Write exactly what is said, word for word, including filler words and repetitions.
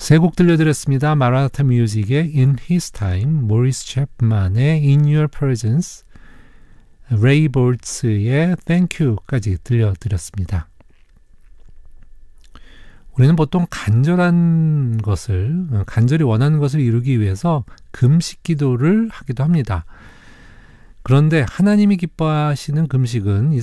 세 곡 들려드렸습니다. 마라나타 뮤직의 In His Time, 모리스 챕만의 In Your Presence, 레이 볼츠의 Thank You까지 들려드렸습니다. 우리는 보통 간절한 것을, 간절히 원하는 것을 이루기 위해서 금식 기도를 하기도 합니다. 그런데 하나님이 기뻐하시는 금식은 이